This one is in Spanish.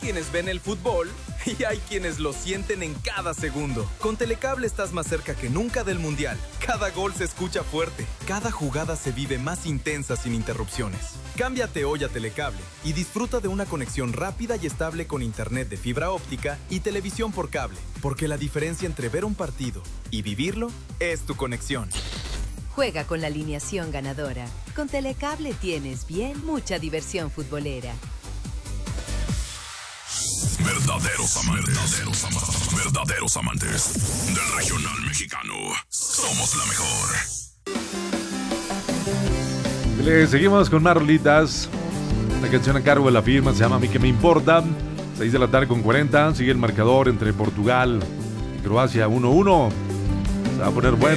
quienes ven el fútbol y hay quienes lo sienten en cada segundo. Con Telecable estás más cerca que nunca del Mundial. Cada gol se escucha fuerte, cada jugada se vive más intensa sin interrupciones. Cámbiate hoy a Telecable y disfruta de una conexión rápida y estable con internet de fibra óptica y televisión por cable, porque la diferencia entre ver un partido y vivirlo es tu conexión. Juega con la alineación ganadora. Con Telecable tienes bien mucha diversión futbolera. Verdaderos amantes del regional mexicano. Somos la mejor. Le seguimos con más rolitas. Una canción a cargo de la firma se llama A mí que me importa. 6 de la tarde con 40. Sigue el marcador entre Portugal y Croacia 1-1. Se va a poner bueno.